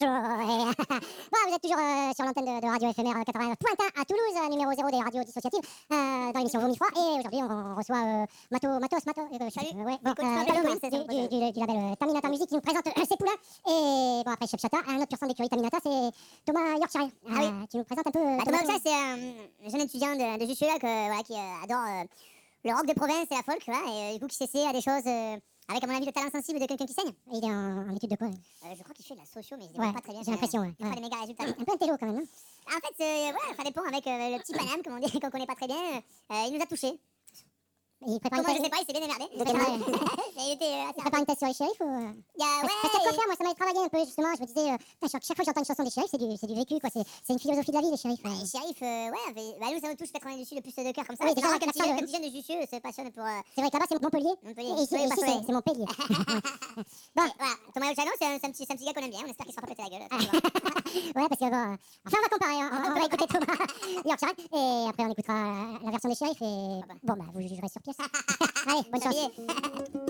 Bon, vous êtes toujours sur l'antenne de Radio Éphémère 89.1 à Toulouse, numéro 0 des radios dissociatives, dans l'émission Vomi Froid. Et aujourd'hui, on reçoit Matos. Salut. Ouais, bon, Paloma, du label Terminata Music qui nous présente ses poulains. Et bon, après Chef Chata, un autre pur sang d'écurie Terminata, c'est Thomas Yorkshire. Tu nous présentes un peu. Thomas Yorkshire, c'est un jeune étudiant de Jussieu là, qui adore le rock de province et la folk, et du coup qui s'essaie à des choses avec, à mon avis, le talent sensible de quelqu'un qui saigne. Il est en étude de quoi? Je crois qu'il fait de la socio, mais il se débrouille pas très bien. J'ai l'impression, ouais. Il fait des méga résultats. Un peu un télo quand même, non? En fait, ça dépend avec le petit Paname, comme on dit, qu'on connaît pas très bien. Il nous a touchés. Il prépare Comment une je thèse. sais pas, il s'est bien émerdé. Il était assez Il prépare une thèse sur les shérifs ou... Parce que quoi faire, moi ça m'avait travaillé un peu justement, je me disais, chaque fois que j'entends une chanson des shérifs, c'est du vécu quoi, c'est une philosophie de la vie les shérifs. Les shérifs, nous ça nous touche peut-être on est dessus le plus de cœur comme ça. Oui, C'est déjà, marrant qu'un ça, petit jeune de Jussieu se passionne pour. C'est vrai que là-bas c'est Montpellier, Montpellier. et ici, Oui, pas vrai. c'est Montpellier. Bon, voilà, Thomas Yorkshire, c'est un petit gars qu'on aime bien, on espère qu'il se fera pas péter la gueule. Ouais, parce que bon, enfin on va comparer, hein. On va écouter Thomas Yorkshire, et après on écoutera la version des shérifs, et bon bah vous jugerez sur pièce. Allez, bonne chance.